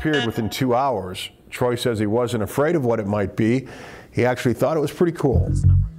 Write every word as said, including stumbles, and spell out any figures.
disappeared within two hours. Troy says he wasn't afraid of what it might be. He actually thought it was pretty cool.